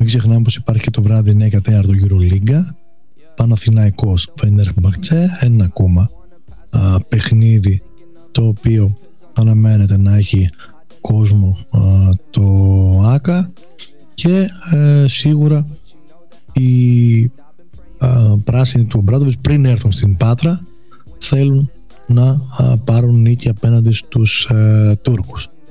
Μην ξεχνάμε πως υπάρχει και το βράδυ 9 και 4 EuroLiga, Παναθηναϊκός Φενέρμπαχτσε, ένα ακόμα παιχνίδι το οποίο αναμένεται να έχει κόσμο το ΆΚΑ, και σίγουρα οι πράσινοι του Ομπράντοβιτς πριν έρθουν στην Πάτρα θέλουν να πάρουν νίκη απέναντι στους Τούρκους.